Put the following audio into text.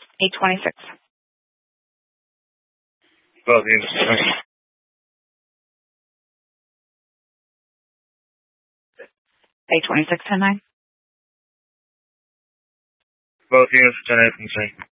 826. Both units 826, 10-9. Both units 10-8 and 3.